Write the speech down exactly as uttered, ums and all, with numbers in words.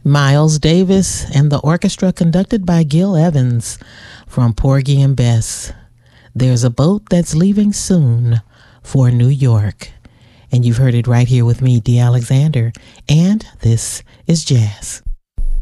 Miles Davis and the orchestra conducted by Gil Evans from Porgy and Bess. There's a boat that's leaving soon for New York. And you've heard it right here with me, Dee Alexander. And this is Jazz.